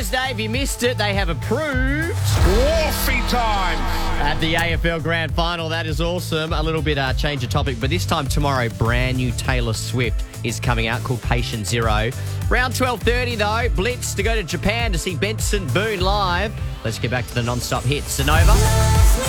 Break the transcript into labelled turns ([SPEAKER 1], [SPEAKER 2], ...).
[SPEAKER 1] Thursday. If you missed it, they have approved
[SPEAKER 2] Woffy time.
[SPEAKER 1] at the AFL Grand Final. That is awesome. A little bit change of topic, but this time tomorrow, brand new Taylor Swift is coming out called Patient Zero. Round 12:30 though, Blitz to go to Japan to see Benson Boone live. Let's get back to the non-stop hits. Sonova.